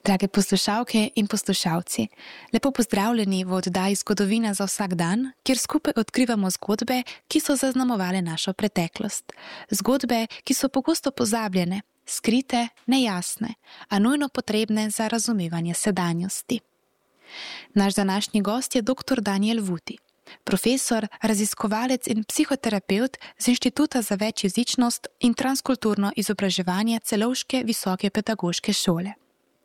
Drage poslušalke in poslušalci, lepo pozdravljeni v oddaji Zgodovina za vsak dan, kjer skupaj odkrivamo zgodbe, ki so zaznamovale našo preteklost. Zgodbe, ki so pogosto pozabljene, skrite, nejasne, a nujno potrebne za razumevanje sedanjosti. Naš današnji gost je dr. Daniel Vuti, profesor, raziskovalec in psihoterapevt z Inštituta za večjezičnost in transkulturno izobraževanje Celovške visoke pedagoške šole.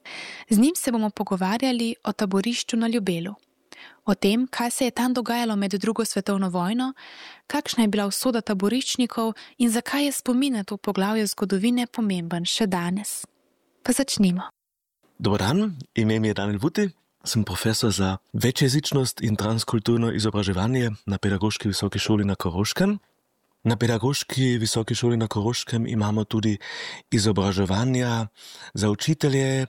Z njim se bomo pogovarjali o taborišču na Ljubelu, o tem, kaj se je tam dogajalo med drugo svetovno vojno, kakšna je bila usoda taboriščnikov in zakaj je spomin na to poglavje zgodovine pomemben še danes. Pa začnimo. Dobar dan, ime mi je Daniel Vuti, sem profesor za večjezičnost in transkulturno izobraževanje na Pedagoški visoki šoli na Koroškem. Na Pedagoški visoki šoli na Koroškem imamo tudi izobraževanja za učitelje,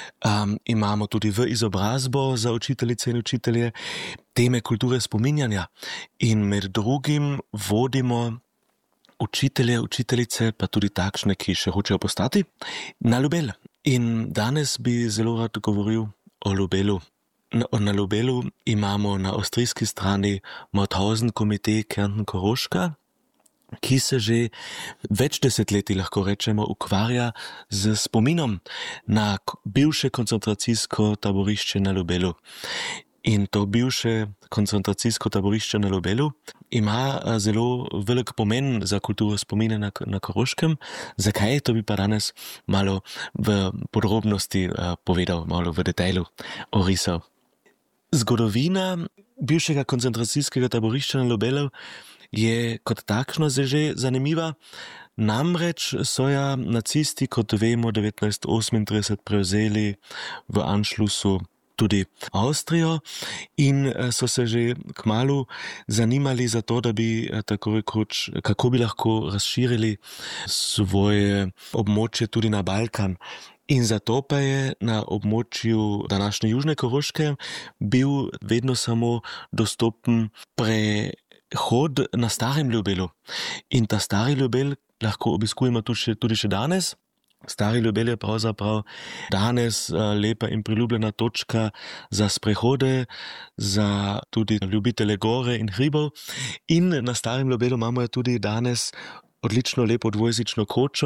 imamo tudi v izobrazbo za učiteljice in učitelje teme kulture spominjanja in med drugim vodimo učitelje, učiteljice, pa tudi takšne, ki še hočejo postati, na Ljubel. In danes bi zelo rad govoril o Ljubelu. Na Ljubelu imamo na avstrijski strani Mauthausen komite Kärnten-Koroška, ki se že več desetletij, lahko rečemo, ukvarja z spominom na bivše koncentracijsko taborišče na Ljubelu. In to bivše koncentracijsko taborišče na Ljubelu ima zelo velik pomen za kulturo spomina na Koroškem. Zakaj? To bi pa danes malo v podrobnosti povedal, malo v detajlu orisal. Zgodovina bivšega koncentracijskega taborišča na Ljubelu je kot takšno že zanimiva. Namreč so ja nacisti, kot vemo, 1938 prevzeli v Anschlussu tudi Avstrijo in so se že kmalu zanimali za to, da bi tako rekoč, kako bi lahko razširili svoje območje tudi na Balkan. In zato pa je na območju današnje Južne Koroške bil vedno samo dostopen prehod na starem Ljubelu. In ta stari Ljubel lahko obiskujemo tudi še danes. Stari Ljubel je pravzaprav danes lepa in priljubljena točka za sprehode, za tudi ljubitelje gore in hribov. In na starem Ljubelu imamo tudi danes odlično lepo dvojezično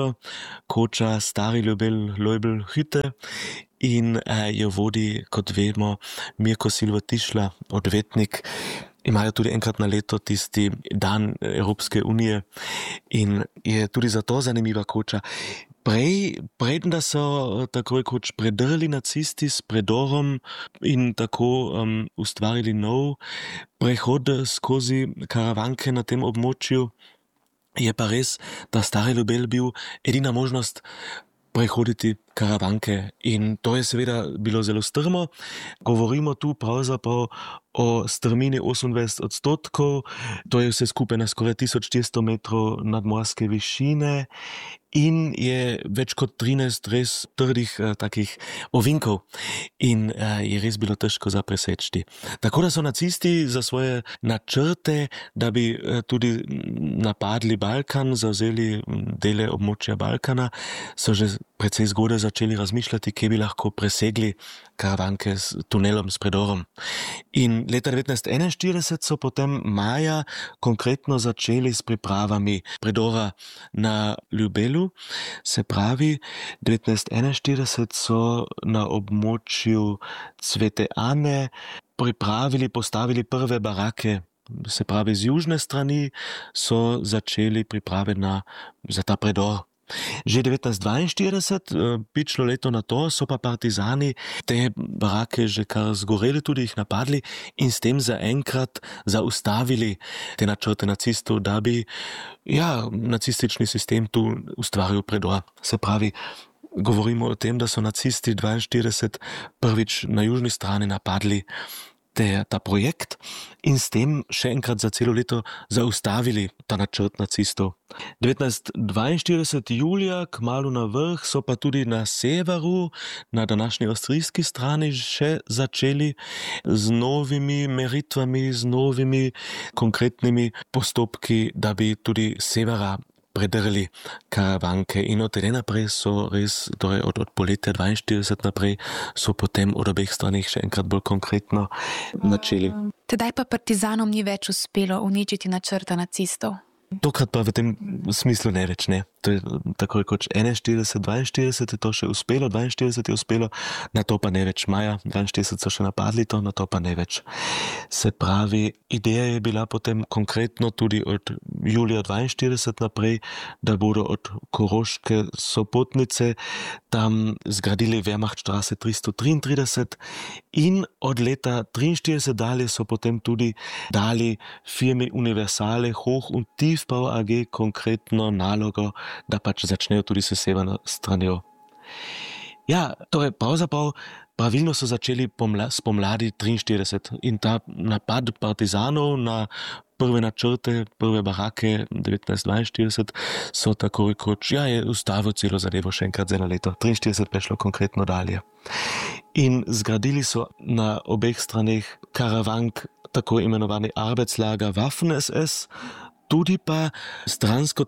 koča Stari Ljubel Leubel Hütte in jo vodi, kot vemo, Mirko Silva Tišla, odvetnik. Imajo tudi enkrat na leto tisti dan Evropske unije in je tudi zato zanimiva koča. Preden da so tako rekoč predrli nacisti s predorom in tako ustvarili nov prehod skozi Karavanke na tem območju, je pa res, da Stari Ljubel bil edina možnost prehoditi Karavanke in to je seveda bilo zelo strmo. Govorimo tu pravzaprav o strmini 28%, to je vse skupaj na skoraj 1400 metrov nadmorske višine in je več kot 13 res trdih takih ovinkov in je res bilo težko za preseči. Tako da so nacisti za svoje načrte, da bi tudi napadli Balkan, zavzeli dele območja Balkana, so že precej zgodaj začeli razmišljati, kje bi lahko presegli Karavanke s tunelom, s predorom. In leta 1941 so potem maja konkretno začeli s pripravami predora na Ljubelu. Se pravi, 1941 so na območju Svete Ane postavili prve barake. Se pravi, z južne strani so začeli priprave za ta predor. Že 1942, pičlo leto na to, so pa partizani te barake že kar zgoreli, tudi jih napadli in s tem zaenkrat zaustavili te načrte nacistov, da bi nacistični sistem tu ustvaril predor. Se pravi, govorimo o tem, da so nacisti 1942 prvič na južni strani napadli ta projekt in s tem še enkrat za celo leto zaustavili ta načrt nacistov. 1942 julija, kmalu na vrh, so pa tudi na severu, na današnji avstrijski strani, še začeli z novimi meritvami, z novimi konkretnimi postopki, da bi tudi severa predrli karavanke in od tega naprej so res, torej od poletja 42 naprej, so potem od obeh stranih še enkrat bolj konkretno načeli. Tedaj pa partizanom ni več uspelo uničiti načrta nacistov. Tokrat pa v tem smislu ne več, ne. To je tako rekoč 41, 42 je to še uspelo, 42 je uspelo, na to pa ne več maja, 42 so še napadli to, na to pa ne več. Se pravi, ideja je bila potem konkretno tudi od julija 42 naprej, da bodo od Koroške Sopotnice tam zgradili Wehrmachtstraße 333 in od leta 43 dalje so potem tudi dali firmi Universale Hoch- und Tiefbau AG konkretno nalogo, da pač začnejo tudi s severno stranjo. Ja, torej pravzaprav pravilno so začeli spomladi 43 in ta napad partizanov na prve načrte, prve barake 1942 so tako rekoč, je ustavil celo zadevo še enkrat za eno leto. 43 pa je šlo konkretno dalje. In zgradili so na obeh straneh karavank tako imenovani Arbeitslager Waffen-SS, tudi pa stranska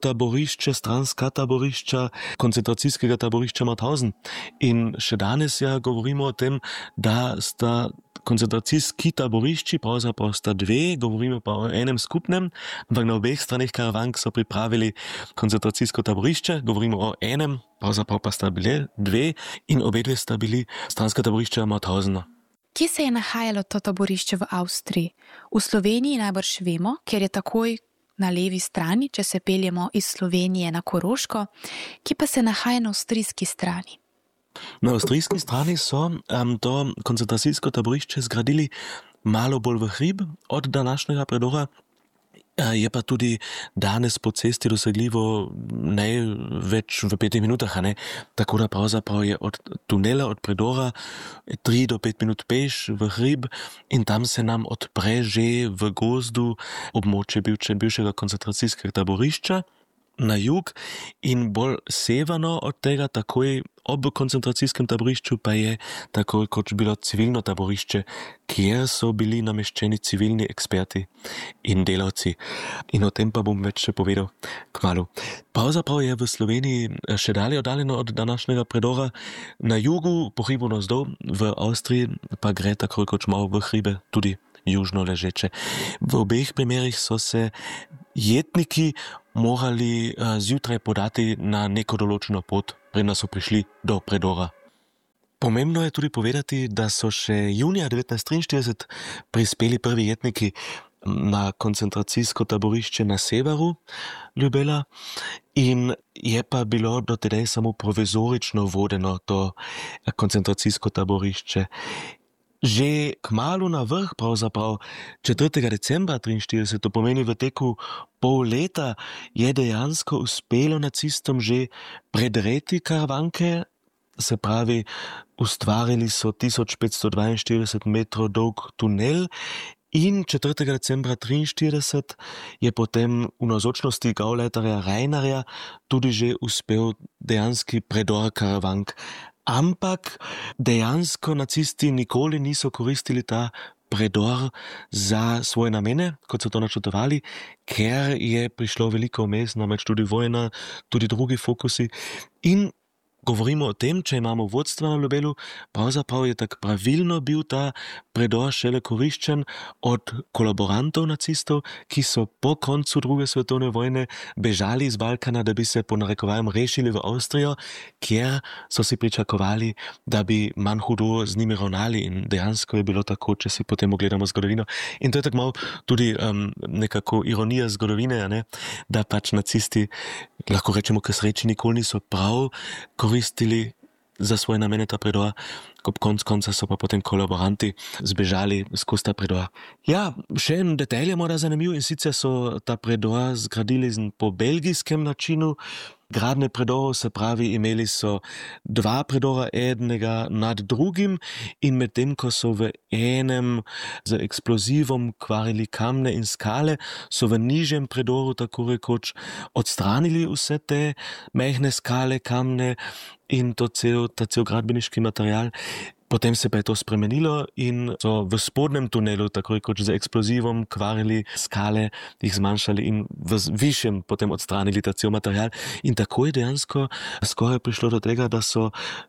taborišča koncentracijskega taborišča Mauthausen. In še danes govorimo o tem, da sta koncentracijski taborišči, pravzaprav sta dve, govorimo pa o enem skupnem, ampak na obeh straneh karavank so pripravili koncentracijsko taborišče, govorimo o enem, pravzaprav pa sta bile dve in obe dve sta bili stranska taborišča Mauthausena. Kje se je nahajalo to taborišče v Avstriji? V Sloveniji najbrž vemo, ker je takoj na levi strani, če se peljemo iz Slovenije na Koroško, ki pa se nahaja na avstrijski strani. Na avstrijski strani so to koncentracijsko taborišče zgradili malo bolj v hrib od današnjega predora. Je pa tudi danes po cesti dosegljivo največ v 5 minutah, ne? Tako da pravzaprav je od tunela, od predora 3 do 5 minut peš v hrib in tam se nam odpre že v gozdu območje bivšega koncentracijskega taborišča na jug in bolj severno od tega, takoj ob koncentracijskem taborišču pa je tako kot bilo civilno taborišče, kjer so bili nameščeni civilni eksperti in delavci. In o tem pa bom več še povedal kmalu. Pravzaprav je v Sloveniji še dalje oddaljeno od današnjega predora. Na jugu, po hribu navzdol, v Avstriji pa gre tako kot malo v hribe, tudi južno ležeče. V obeh primerih so se jetniki morali zjutraj podati na neko določeno pot, preden so prišli do predora. Pomembno je tudi povedati, da so še junija 1943 prispeli prvi jetniki na koncentracijsko taborišče na severu Ljubela in je pa bilo do tedaj samo provizorično vodeno to koncentracijsko taborišče. Že kmalu na vrh, pravzaprav 4. decembra 1943, to pomeni v teku pol leta, je dejansko uspelo nacistom že predreti karavanke, se pravi, ustvarili so 1542 metrov dolg tunel in 4. decembra 1943 je potem v navzočnosti gauleiterja Reinarja tudi že uspel dejanski predor karavank. Ampak dejansko nacisti nikoli niso koristili ta predor za svoje namene, kot so to načrtovali, ker je prišlo veliko vmes, namreč tudi vojna, tudi drugi fokusi. In govorimo o tem, če imamo vodstva na Ljubelu, pravzaprav je tako pravilno bil ta predor šele koriščen od kolaborantov nacistov, ki so po koncu druge svetovne vojne bežali iz Balkana, da bi se po narekovajem rešili v Avstrijo, kjer so si pričakovali, da bi manj hudo z njimi ravnali in dejansko je bilo tako, če si potem ogledamo zgodovino. In to je tako malo tudi nekako ironija zgodovine, ne? Da pač nacisti, lahko rečemo, k sreči nikoli niso prav koristili za svoje namene ta predor, ob konca so pa potem kolaboranti zbežali skozi ta predor. Ja, še en detajl je morda zanimiv in sicer so ta predor zgradili po belgijskem načinu gradnje predorov, se pravi, imeli so 2 predora, enega nad drugim in medtem, ko so v enem z eksplozivom kvarili kamne in skale, so v nižjem predoru tako rekoč odstranili vse te mehne skale, kamne in ta cel gradbeniški material. Potem se pa je to spremenilo in so v spodnjem tunelu, tako rekoč z eksplozivom, kvarili skale, jih zmanjšali in v višjem potem odstranili ta cel material. In tako je dejansko skoraj prišlo do tega, da so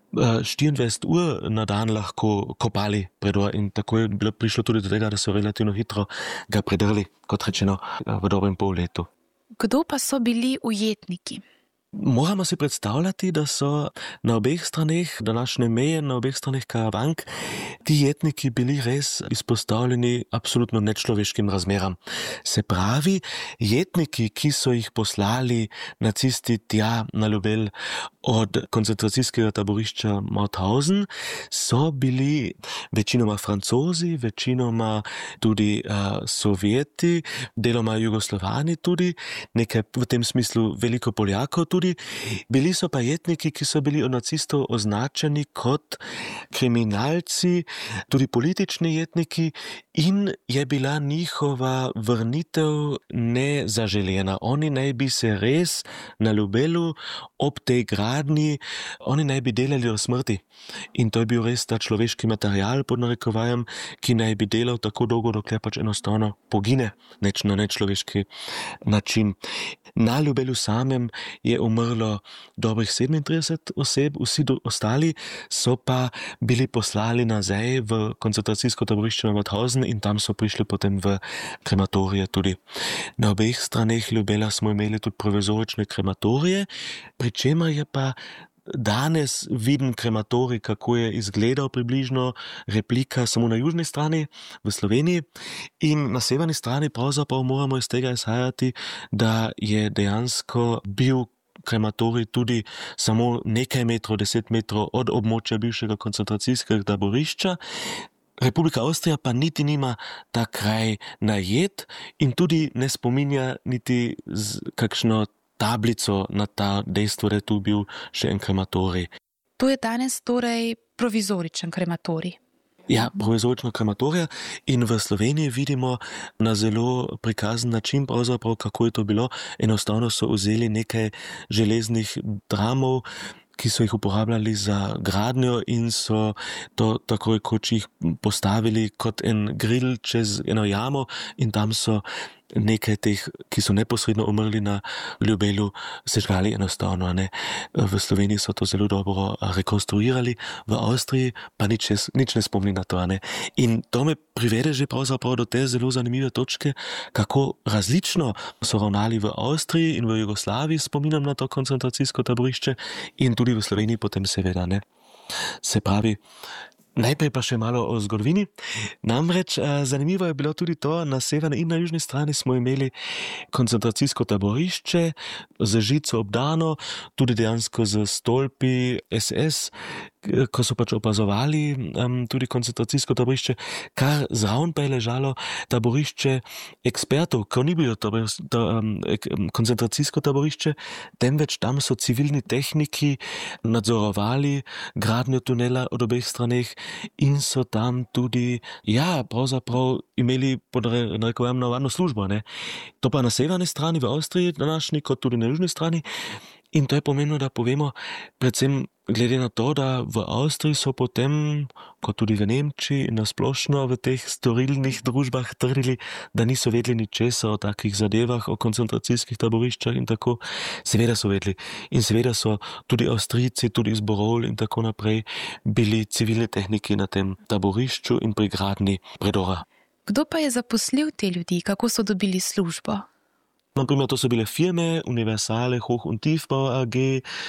24 ur na dan lahko kopali predor in tako je bilo prišlo tudi do tega, da so relativno hitro ga predrli, kot rečeno, v dobrem pol letu. Kdo pa so bili ujetniki? Moramo si predstavljati, da so na obeh straneh današnje meje, na obeh straneh Karavank, ti jetniki bili res izpostavljeni absolutno nečloveškim razmeram. Se pravi, jetniki, ki so jih poslali nacisti tja na Ljubelj od koncentracijskega taborišča Mauthausen, so bili večinoma Francozi, večinoma tudi Sovjeti, deloma Jugoslovani tudi, nekaj v tem smislu veliko Poljakov tudi. Bili so pa jetniki, ki so bili od nacistov označeni kot kriminalci, tudi politični jetniki in je bila njihova vrnitev nezaželena. Oni naj bi se res na Ljubelju ob tej gradnji, oni naj bi delali do smrti. In to je bil res ta človeški material, pod narekovajem, ki naj bi delal tako dolgo, dokler pač enostavno pogine na nečloveški način. Na Ljubelju samem je umrlo dobrih 37 oseb, vsi ostali so pa bili poslali nazaj v koncentracijsko taborišče Mauthausen in tam so prišli potem v krematorije tudi. Na obeh straneh Ljubelja smo imeli tudi provizorične krematorije, pri čemer je pa danes viden krematorij, kako je izgledal približno, replika samo na južni strani v Sloveniji in na severni strani pravzaprav moramo iz tega izhajati, da je dejansko bil krematorij tudi samo nekaj metrov, 10 metrov od območja bivšega koncentracijskega taborišča. Republika Avstrija pa niti nima ta kraj najet in tudi ne spominja niti z kakšno tablico na ta dejstvo, da je tu bil še en krematorij. To je danes torej provizoričen krematorij. Ja, provizorično krematorija in v Sloveniji vidimo na zelo prikazen način pravzaprav, kako je to bilo. Enostavno so vzeli nekaj železnih dramov, ki so jih uporabljali za gradnjo in so to tako rekoč jih postavili kot en grill čez eno jamo in tam so nekaj teh, ki so neposredno umrli na Ljubelju, sežgali enostavno. Ne? V Sloveniji so to zelo dobro rekonstruirali, v Avstriji pa nič ne spomni na to. Ne? In to me privede že pravzaprav do te zelo zanimive točke, kako različno so ravnali v Avstriji in v Jugoslaviji, spominjam na to koncentracijsko taborišče in tudi v Sloveniji potem seveda. Ne? Se pravi, najprej pa še malo o zgodovini. Namreč zanimivo je bilo tudi to, na severni in na južni strani smo imeli koncentracijsko taborišče z žico obdano, tudi dejansko z stolpi SS, ko so pač opazovali tudi koncentracijsko taborišče, kar zraven pa je ležalo taborišče ekspertov, ko ni bilo koncentracijsko taborišče, temveč tam so civilni tehniki nadzorovali gradnjo tunela od obeh straneh in so tam tudi, pravzaprav imeli pod narekovajem navadno službo. Ne? To pa na severni strani v Avstriji današnji, kot tudi na južni strani. In to je pomembno, da povemo, predvsem glede na to, da v Avstriji so potem, kot tudi v Nemčiji in nasplošno v teh storilnih družbah trdili, da niso vedeli ničesar o takih zadevah, o koncentracijskih taboriščah in tako. Seveda so vedeli. In seveda so tudi Avstrijci, tudi iz Borol in tako naprej bili civilni tehniki na tem taborišču in pri gradnji predora. Kdo pa je zaposlil te ljudi? Kako so dobili službo? Naprimer, to so bile firme, Universale, Hoch und Tiefbau AG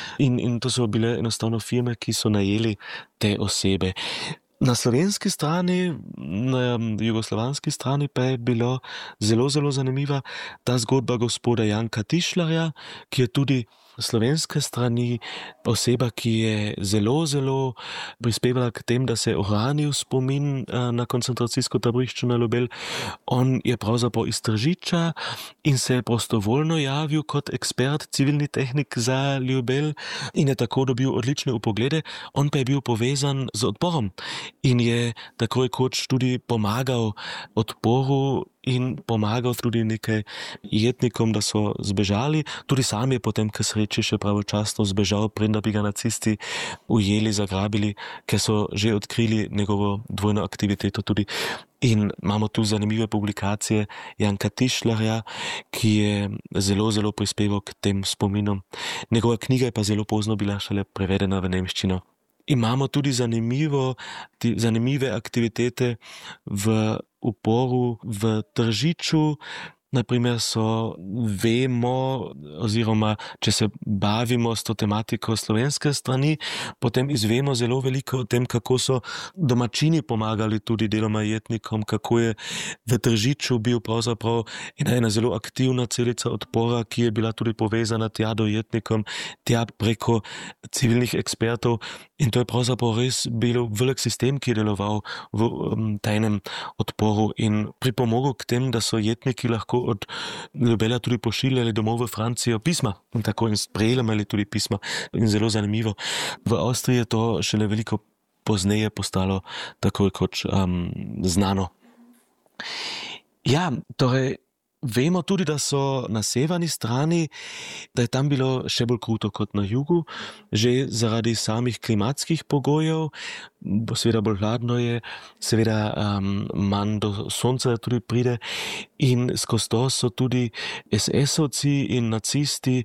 in to so bile enostavno firme, ki so najeli te osebe. Na slovenski strani, na jugoslovanski strani pa je bilo zelo, zelo zanimiva ta zgodba gospoda Janka Tišlarja, ki je tudi slovenske strani oseba, ki je zelo, zelo prispevala k tem, da se je ohranil spomin na koncentracijsko taborišče na Ljubelj. On je pravzaprav iz Tržiča in se je prostovoljno javil kot ekspert, civilni tehnik za Ljubelj in je tako dobil odlične vpoglede. On pa je bil povezan z odporom in je tako rekoč tudi pomagal odporu in pomagal tudi nekaj jetnikom, da so zbežali. Tudi sam je potem k sreči še pravočasno zbežal, preden da bi ga nacisti ujeli, zagrabili, ker so že odkrili njegovo dvojno aktiviteto tudi. In imamo tu zanimive publikacije Janka Tischlerja, ki je zelo, zelo prispeval k tem spominom. Njegova knjiga je pa zelo pozno bila šele prevedena v nemščino. Imamo tudi zanimive aktivitete v uporu v Tržiču. Naprimer vemo, oziroma če se bavimo s to tematiko slovenske strani, potem izvemo zelo veliko o tem, kako so domačini pomagali tudi deloma jetnikom, kako je v Tržiču bil pravzaprav ena zelo aktivna celica odpora, ki je bila tudi povezana tja do jetnikom, tja preko civilnih ekspertov. In to je pravzaprav res bil velik sistem, ki je deloval v tajnem odporu in pripomogel k tem, da so jetniki lahko od Ljubelja tudi pošiljali domov v Francijo pisma in tako in sprejemali tudi pisma. In zelo zanimivo. V Avstriji je to šele veliko pozneje postalo tako kot znano. Ja, torej, vemo tudi, da so na severni strani, da je tam bilo še bolj kruto kot na jugu, že zaradi samih klimatskih pogojev, seveda bolj hladno je, seveda manj do sonca tudi pride in skozi to so tudi SS-ovci in nacisti,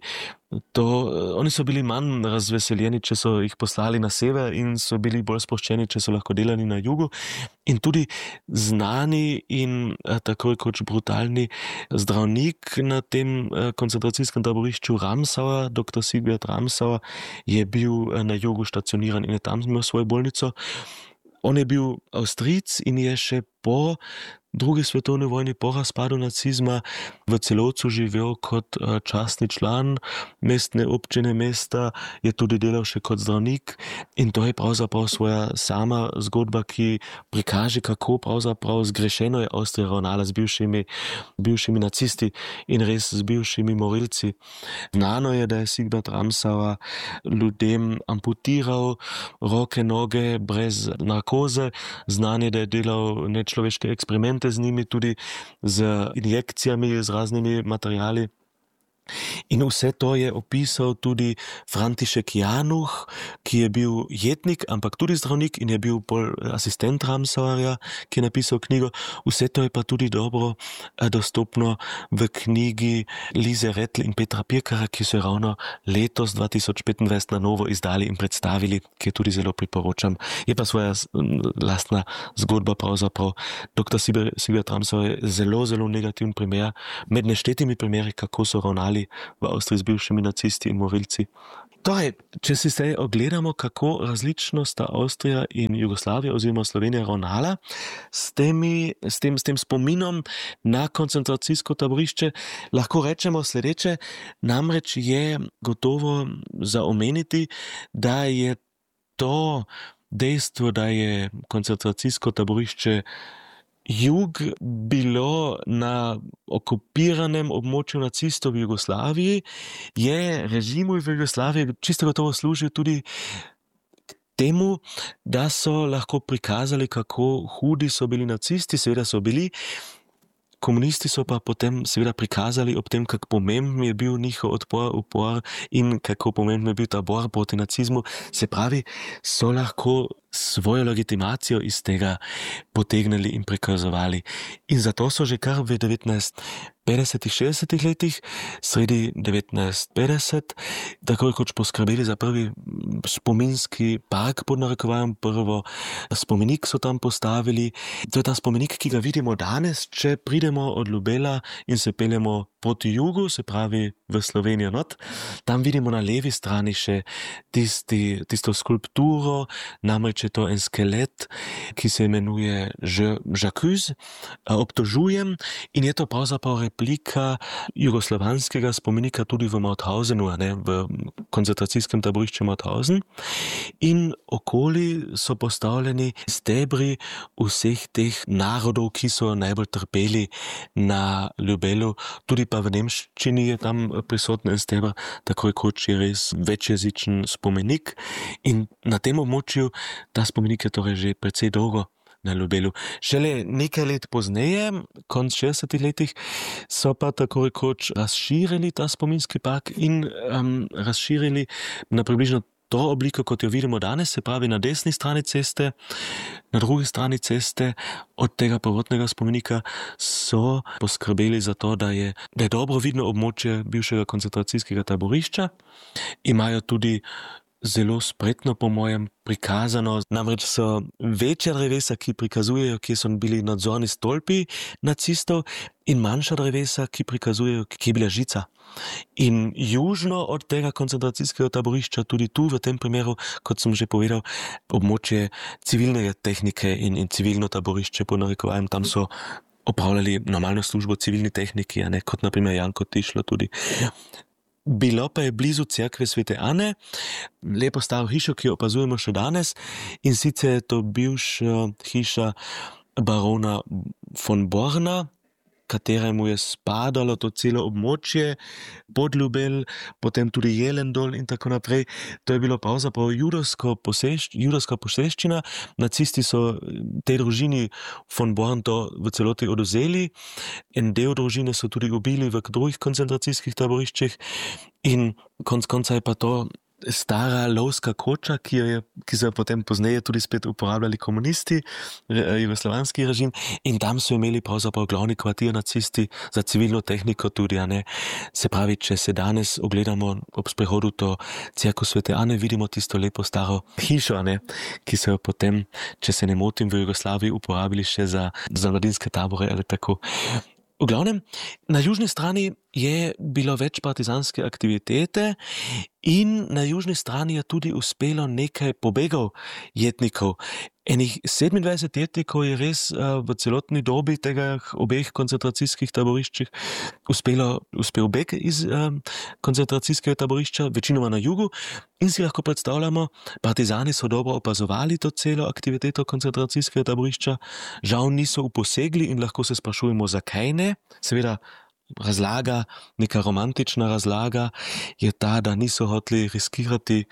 oni so bili manj razveseljeni, če so jih poslali na sever in so bili bolj sproščeni, če so lahko delali na jugu. In tudi znani in tako kot brutalni zdravnik na tem koncentracijskem taborišču Ramsauer, dr. Sigbert Ramsauer, je bil na jugu stacioniran in je tam imel svojo bolnico. On je bil Avstrijec in je še po drugi svetovni vojni, po razpadu nacizma, v Celovcu živel kot častni član mestne občine mesta, je tudi delal še kot zdravnik in to je pravzaprav svoja sama zgodba, ki prikaže, kako pravzaprav zgrešeno je Avstrija ravnala z bivšimi nacisti in res z bivšimi morilci. Znano je, da je Sigbert Ramsauer ljudem amputiral roke, noge brez narkoze, znano je, da je delal nečloveške eksperimente z njimi, tudi z injekcijami, z raznimi materiali. In vse to je opisal tudi František Januh, ki je bil jetnik, ampak tudi zdravnik in je bil bolj asistent Ramsauerja, ki je napisal knjigo. Vse to je pa tudi dobro dostopno v knjigi Lise Retl in Petra Pirkara, ki so ravno letos 2025 na novo izdali in predstavili, ki je tudi zelo priporočam. Je pa svoja lastna zgodba pravzaprav. Dr. Sigbert Ramsauer je zelo, zelo negativen primer, med neštetimi primeri, kako so ravnali v Avstriji z bivšimi nacisti in morilci. Torej, če si zdaj ogledamo, kako različno sta Avstrija in Jugoslavija oziroma Slovenija ravnala s tem spominom na koncentracijsko taborišče, lahko rečemo sledeče, namreč je gotovo za omeniti, da je to dejstvo, da je koncentracijsko taborišče Jug bilo na okupiranem območju nacistov v Jugoslaviji, je režimu v Jugoslaviji čisto gotovo služil tudi k temu, da so lahko prikazali, kako hudi so bili nacisti, seveda so bili. Komunisti so pa potem seveda prikazali ob tem, kako pomemben je bil njihov upor in kako pomemben je bil ta bor proti nacizmu. Se pravi, so lahko svojo legitimacijo iz tega potegnili in prikazovali. In zato so že kar v 1950-60 letih, sredi 1950, tako kot poskrbeli za prvi spominski park pod narekovajem, prvo spomenik so tam postavili. To je ta spomenik, ki ga vidimo danes, če pridemo od Ljubelja in se peljemo proti jugu, se pravi v Slovenijo not. Tam vidimo na levi strani še tisto skulpturo, namreč je to en skelet, ki se imenuje J'accuse, obtožujem, in je to pravzaprav replika jugoslovanskega spomenika tudi v Mauthausenu, v koncentracijskem taborišču Mauthausen. In okoli so postavljeni stebri vseh teh narodov, ki so najbolj trpeli na Ljubelju. Tudi pa v nemščini je tam prisoten en steber, tako kot je res večjezičen spomenik. In na tem območju ta spomenik je torej že precej dolgo na Ljubelu. Šele nekaj let pozneje, konc 60-ih letih, so pa tako rekoč razširili ta spominski park in razširili na približno to obliko, kot jo vidimo danes, se pravi na desni strani ceste, na drugi strani ceste od tega prvotnega spomenika so poskrbeli za to, da je dobro vidno območje bivšega koncentracijskega taborišča. Imajo tudi zelo spretno, po mojem, prikazano, namreč so večja drevesa, ki prikazujejo, kje so bili nadzorni stolpi nacistov, in manjša drevesa, ki prikazujejo, kje je bila žica. In južno od tega koncentracijskega taborišča, tudi tu v tem primeru, kot sem že povedal, območje civilne tehnike in civilno taborišče, po narekovajem, tam so opravljali normalno službo civilni tehniki, a ne kot naprimer Janko Tišlo tudi. Bilo pa je blizu cerkve Svete Ane, lepo staro hišo, ki jo opazujemo še danes, in sicer je to bivša hiša barona von Borna, kateremu je spadalo to celo območje, Podljubelj, potem tudi Jelendol in tako naprej. To je bilo pravzaprav judovska poseščina. Nacisti so tej družini von Born to v celoti odvzeli. En del družine so tudi ubili v drugih koncentracijskih taboriščih in konec konca je pa to stara lovska koča, ki so jo potem pozneje tudi spet uporabljali komunisti, jugoslovanski režim, in tam so imeli pravzaprav glavni kvartir nacisti za civilno tehniko tudi, a ne. Se pravi, če se danes ogledamo ob sprehodu to cerkev Svete Ane, vidimo tisto lepo staro hišo, a ne, ki so jo potem, če se ne motim, v Jugoslaviji uporabili še za mladinske tabore ali tako. V glavnem, na južni strani je bilo več partizanske aktivitete in na južni strani je tudi uspelo nekaj pobegov jetnikov. Enih 27 jetnikov je res v celotni dobi tega obeh koncentracijskih taboriščih uspel beg iz koncentracijskega taborišča, večinoma na jugu, in si lahko predstavljamo, partizani so dobro opazovali to celo aktiviteto koncentracijskega taborišča, žal niso uposegli in lahko se sprašujemo, zakaj ne. Seveda razlaga, neka romantična razlaga je ta, da niso hoteli riskirati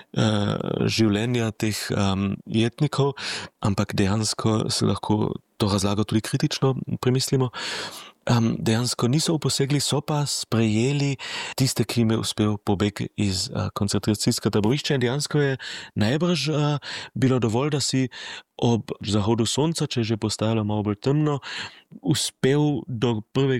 življenja teh jetnikov, ampak dejansko se lahko to razlago tudi kritično premislimo. Dejansko niso uposegli, so pa sprejeli tiste, ki jim je uspel pobeg iz koncentracijskega taborišča, in dejansko je najbrž bilo dovolj, da si ob zahodu sonca, če je že postajalo malo bolj temno, uspel do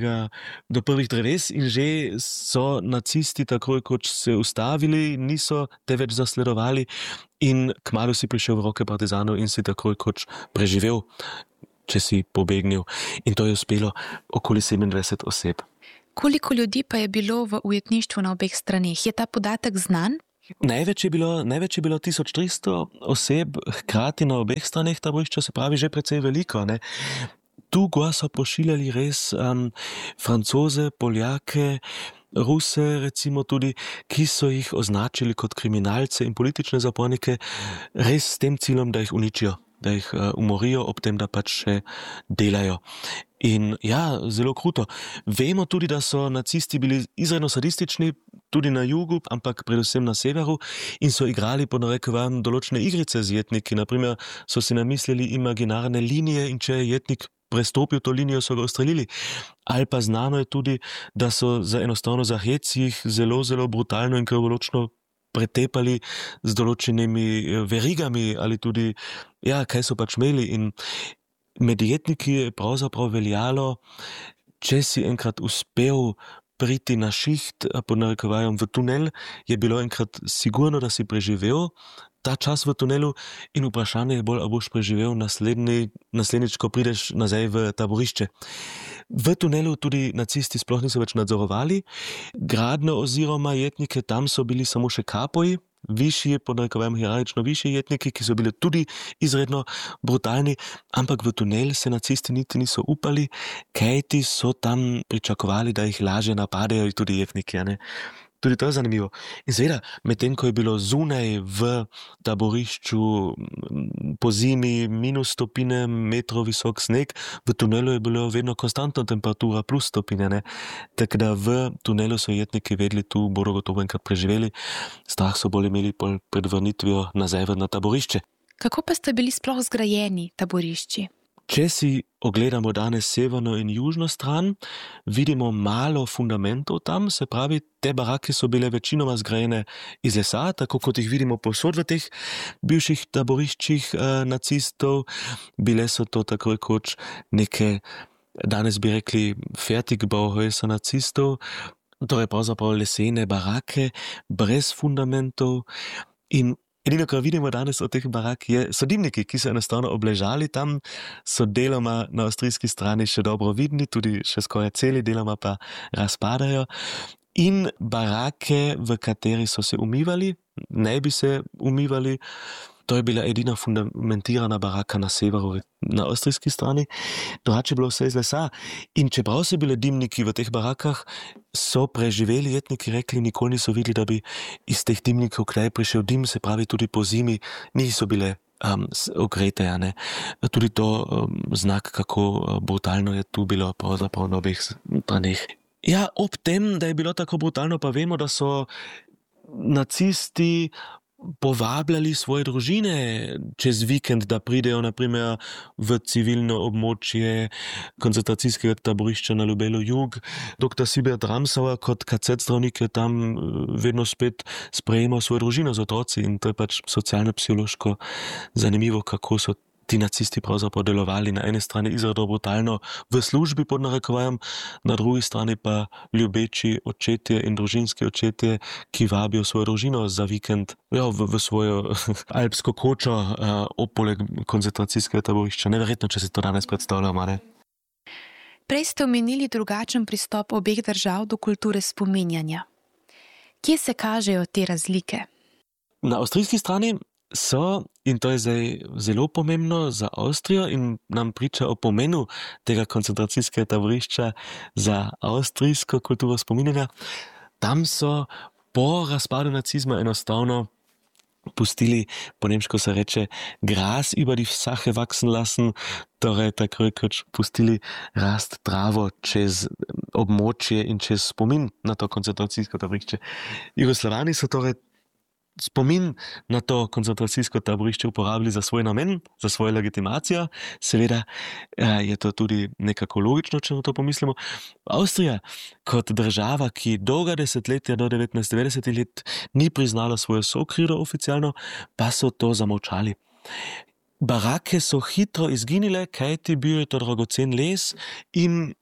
prvih dreves in že so nacisti tako kot se ustavili, niso te več zasledovali in kmalu si prišel v roke partizanov in si tako kot preživel, če si pobegnil. In to je uspelo okoli 27 oseb. Koliko ljudi pa je bilo v ujetništvu na obeh straneh? Je ta podatek znan? Največ je bilo 1300 oseb hkrati na obeh straneh taborišča, se pravi že precej veliko, ne. Tu gor so pošiljali res Francoze, Poljake, Ruse recimo tudi, ki so jih označili kot kriminalce in politične zapornike, res s tem ciljem, da jih uničijo, da jih umorijo, ob tem, da pač še delajo. In ja, zelo kruto. Vemo tudi, da so nacisti bili izredno sadistični, tudi na jugu, ampak predvsem na severu, in so igrali po narekovanju določene igrice z jetniki. Naprimer, so si namislili imaginarne linije in če je jetnik prestopil to linijo, so ga ustrelili. Ali pa znano je tudi, da so enostavno za hec jih zelo, zelo brutalno in krvoločno pretepali z določenimi verigami ali tudi, ja, kaj so pač imeli. In med jetniki je pravzaprav veljalo, če si enkrat uspel priti na šiht, pod narekovajem v tunel, je bilo enkrat sigurno, da si preživel ta čas v tunelu in vprašanje je bolj, a boš preživel naslednjič, ko prideš nazaj v taborišče. V tunelu tudi nacisti sploh niso več nadzorovali. Gradno oziroma jetnike, tam so bili samo še kapoji, višji, pod narekovajem hierarhično višji jetniki, ki so bili tudi izredno brutalni, ampak v tunel se nacisti niti niso upali, kajti so tam pričakovali, da jih lažje napadejo tudi jetniki, a ne. Tudi to je zanimivo. In seveda, medtem ko je bilo zunaj v taborišču po zimi -100 metrov visok sneg, v tunelu je bilo vedno konstantna temperatura +100, ne. Tako da v tunelu so jetniki vedeli, tu bodo gotovo enkrat preživeli. Strah so bolj imeli pred vrnitvijo nazaj na taborišče. Kako pa sta bili sploh zgrajeni taborišči? Če si ogledamo danes severno in južno stran, vidimo malo fundamentov tam, se pravi, te barake so bile večinoma zgrajene iz lesa, tako kot jih vidimo povsod v teh bivših taboriščih nacistov. Bile so to tako rekoč neke, danes bi rekli, Fertigbauhäuser nacistov, torej pravzaprav lesene barake, brez fundamentov. In edino, kar vidimo danes od teh barak, so dimniki, ki so enostavno obležali tam, so deloma na avstrijski strani še dobro vidni, tudi še skoraj celi, deloma pa razpadajo. In barake, v kateri so se umivali, ne bi se umivali, to je bila edina fundamentirana baraka na severu, na avstrijski strani, drugače je bilo vse iz lesa. In čeprav so bile dimniki v teh barakah, so preživeli jetniki rekli, nikoli niso videli, da bi iz teh dimnikov kdaj prišel dim, se pravi tudi po zimi niso bile ogrete, ne. Tudi to znak, kako brutalno je tu bilo pravzaprav na obeh straneh. Ja, ob tem, da je bilo tako brutalno, pa vemo, da so nacisti povabljali svoje družine čez vikend, da pridejo naprimer v civilno območje koncentracijskega taborišča na Lubelu Jug. Dr. Sibert Ramsauer kot KZ zdravnik je tam vedno spet sprejemal svojo družino z otroci in to je pač socialno-psihološko zanimivo, kako so ti nacisti pravzaprav delovali na eni strani izredno brutalno v službi pod narekovajem, na drugi strani pa ljubeči očetje in družinski očetje, ki vabijo svojo družino za vikend v svojo alpsko kočo poleg koncentracijskega taborišča. Neverjetno, če si to danes predstavljamo, ne? Prej ste omenili drugačen pristop obeh držav do kulture spominjanja. Kje se kažejo te razlike? Na avstrijski strani so, in to je zdaj zelo pomembno za Avstrijo in nam priča o pomenu tega koncentracijskega taborišča za avstrijsko kulturo spominjanja, tam so po razpadu nacizma enostavno pustili, po nemško se reče, Gras über die Sache wachsen lassen, torej tako rekoč pustili rast travo čez območje in čez spomin na to koncentracijsko taborišče. Jugoslavani so torej spomin na to koncentracijsko taborišče uporabili za svoj namen, za svojo legitimacijo. Seveda je to tudi nekako logično, če na to pomislimo. Avstrija kot država, ki dolga desetletja do 1990 let ni priznala svojo sokrivdo oficialno, pa so to zamolčali. Barake so hitro izginile, kajti bil je to dragocen les in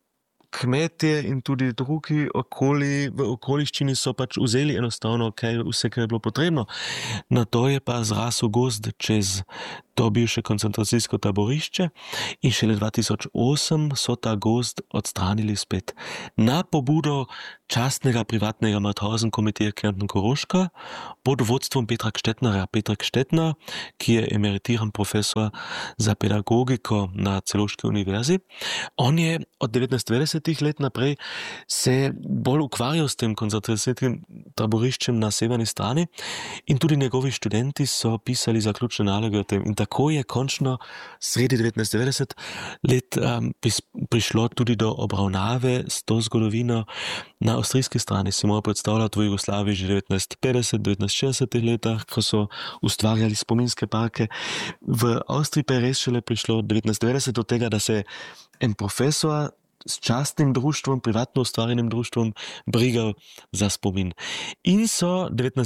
kmetje in tudi drugi v okoliščini so pač vzeli enostavno vse, kar je bilo potrebno. Na to je pa zrasel gozd čez to bivše koncentracijsko taborišče in šele 2008 so ta gozd odstranili spet. Na pobudo častnega privatnega Mauthausen komiteja Kärnten-Koroška pod vodstvom Petra Kstetnerja. Petra Kstetner, ki je emeritiran profesor za pedagogiko na Celovški univerzi. On je od 1990 let naprej se bolj ukvarjal s tem koncentracijskim taboriščem na severni strani in tudi njegovi študenti so pisali zaključne naloge o tem. In tako je končno sredi 1990 let prišlo tudi do obravnave s to zgodovino na avstrijski strani. Si moral predstavljati v Jugoslaviji že 1950-1960 letih, ko so ustvarjali spominske parke. V Avstriji pa je res šele prišlo 1990 do tega, da se en profesor s častnim društvom, privatno ustvarjenim društvom, brigal za spomin. In so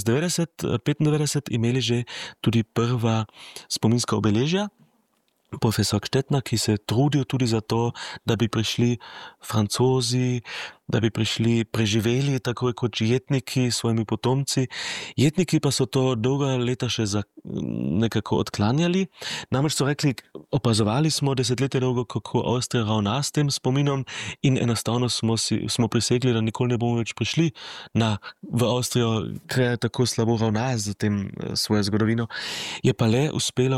1990-95 imeli že tudi prva spominska obeležja. Profesor Kstetner, ki se je trudil tudi za to, da bi prišli Francozi, da bi preživeli tako kot jetniki s svojimi potomci. Jetniki pa so to dolga leta še nekako odklanjali. Namreč so rekli, opazovali smo desetletja dolgo, kako Avstrija ravna s tem spominom in enostavno smo prisegli, da nikoli ne bomo več prišli v Avstrijo, ker je tako slabo ravna z tem svojo zgodovino. Je pa le uspela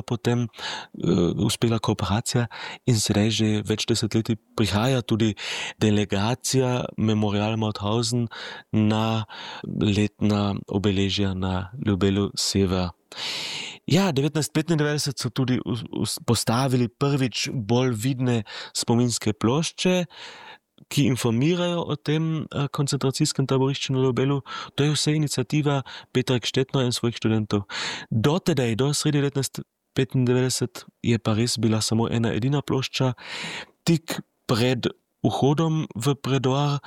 kooperacija in sedaj že več desetletij prihaja tudi delegacija Memorial Mauthausen na letna obeležja na Ljubelu Sever. Ja, 1995 so tudi postavili prvič bolj vidne spominske plošče, ki informirajo o tem koncentracijskem taborišču na Ljubelu. To je vse iniciativa Petra Kstetnerja in svojih študentov. Do sredi 1995 je pa res bila samo ena edina plošča, tik pred vhodom v predor,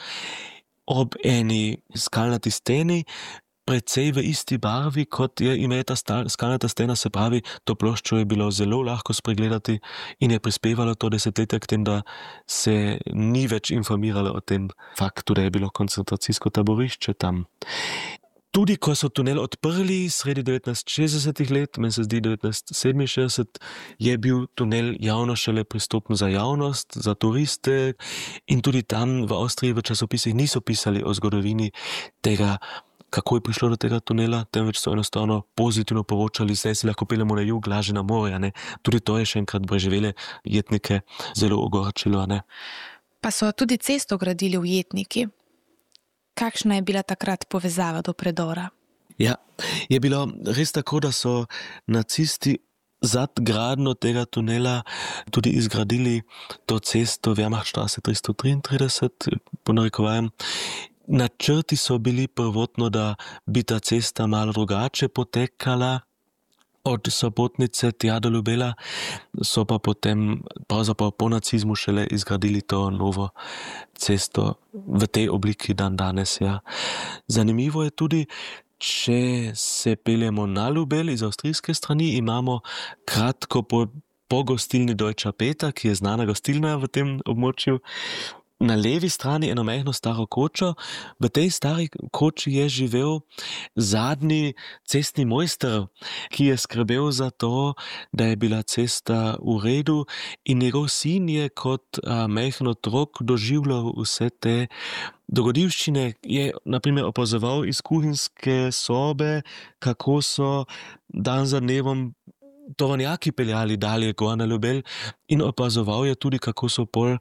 ob eni skalnati steni, precej v isti barvi, kot je ime ta skalnata stena, se pravi, to ploščo je bilo zelo lahko spregledati in je prispevalo to desetletje k tem, da se ni več informiralo o tem faktu, da je bilo koncentracijsko taborišče tam. Tudi ko so tunel odprli sredi 1960 let, meni se zdi 1967, je bil tunel javno šele pristopen za javnost, za turiste in tudi tam v Avstriji v časopisih niso pisali o zgodovini tega, kako je prišlo do tega tunela, temveč so enostavno pozitivno poročali, zdaj se lahko peljemo na jug, lažje na morje, ne. Tudi to je še enkrat preživele jetnike zelo ogorčilo, ne. Pa so tudi cesto gradili v jetniki. Kakšna je bila takrat povezava do predora? Ja, je bilo res tako, da so nacisti za gradnjo tega tunela tudi izgradili to cesto Wehrmachtstraße 333, po narekovajem. Načrti so bili prvotno, da bi ta cesta malo drugače potekala od Sopotnice tja do Ljubela, so pa potem pravzaprav po nacizmu šele izgradili to novo cesto v tej obliki dan danes. Ja. Zanimivo je tudi, če se peljemo na Ljubel iz avstrijske strani, imamo kratko po gostilni Deutscher Peter, ki je znana gostilna v tem območju, na levi strani eno majhno staro kočo. V tej stari koči je živel zadnji cestni mojster, ki je skrbel za to, da je bila cesta v redu in njegov sin je kot majhen otrok doživljal vse te dogodivščine, je naprimer opazoval iz kuhinjske sobe, kako so dan za dnevom tovornjaki peljali dalje gor na Ljubelj in opazoval je tudi, kako so po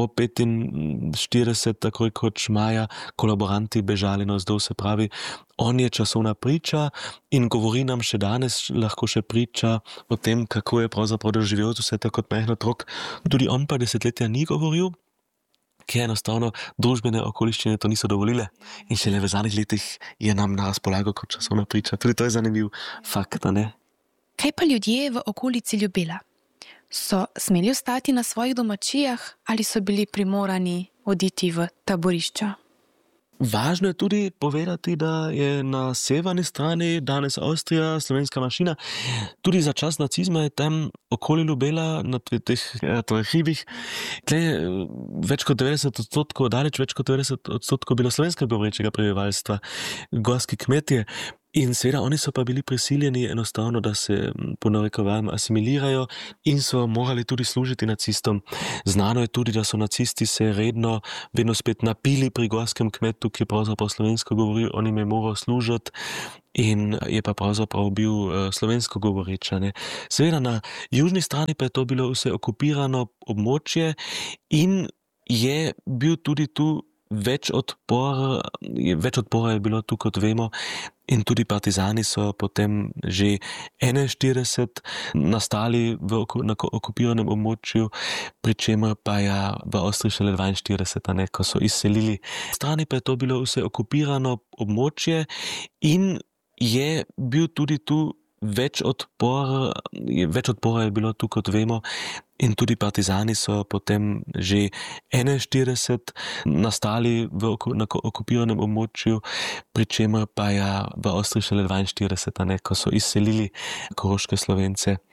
45, takoj kot Šmaja, kolaboranti bežali navzdol, se pravi, on je časovna priča in govori nam še danes, lahko še priča o tem, kako je pravzaprav doživel vse to kot majhen otrok. Tudi on pa desetletja ni govoril, ker enostavno družbene okoliščine to niso dovolile in šele v zadnjih letih je nam na razpolago kot časovna priča. Tudi to je zanimiv fakt, ne? Kaj pa ljudje v okolici Ljubela? So smeli ostati na svojih domačijah ali so bili primorani oditi v taborišča? Važno je tudi povedati, da je na severni strani danes Avstrija, slovenska manjšina, tudi za čas nacizma je tam okoli Ljubela, na teh hribih, več kot 90%, daleč več kot 90% bilo slovenskega govorečega prebivalstva, gorski kmetje. In seveda oni so pa bili prisiljeni enostavno, da se po narekovajem asimilirajo in so morali tudi služiti nacistom. Znano je tudi, da so nacisti se vedno spet napili pri gorskem kmetu, ki je pravzaprav slovensko govoril, on jim je moral služiti in je pa pravzaprav bil slovensko govoreč. Seveda na južni strani pa je to bilo vse okupirano območje in je bil tudi tu več odpora je bilo tu, kot vemo, in tudi partizani so potem že 41 nastali na okupiranem območju, pri čemer pa je v Avstriji šele 42, ko so izselili. Na strani pa je to bilo vse okupirano območje in je bil tudi tu več odpora je bilo tu, kot vemo, in tudi partizani so potem že 41 nastali na okupiranem območju, pri čemer pa je v Avstriji šele 42, ko so izselili koroške Slovence.